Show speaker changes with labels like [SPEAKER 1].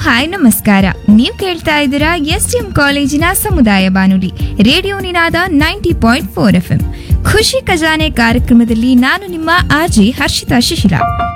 [SPEAKER 1] Hi ನಮಸ್ಕಾರ. ನೀವು ಕೇಳ್ತಾ ಇದ್ದೀರಾ STM ಕಾಲೇಜಿನ ಸಮುದಾಯ ಬಾನುಲಿ ರೇಡಿಯೋ ನಿನಾದ 90.4 FM. ಖುಷಿ ಖಜಾನೆ ಕಾರ್ಯಕ್ರಮದಲ್ಲಿ ನಾನು ನಿಮ್ಮ ಆರ್ಜೆ ಹರ್ಷಿತಾ ಶಿಶಿಲ.